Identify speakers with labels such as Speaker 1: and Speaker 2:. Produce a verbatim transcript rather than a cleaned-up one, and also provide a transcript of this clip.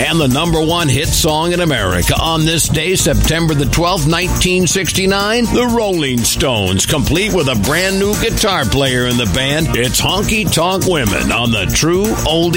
Speaker 1: and the number one hit song in America on this day, September the twelfth, nineteen sixty-nine, the Rolling Stones, complete with a brand new guitar player in the band. It's Honky Tonk Women on the True Oldie